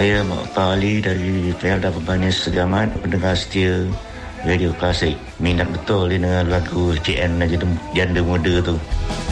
Saya Pak Ali dari Felda Perbanis Segamat, pendengar setia Radio Klasik. Minat betul dengan lagu CN Janda Muda tu.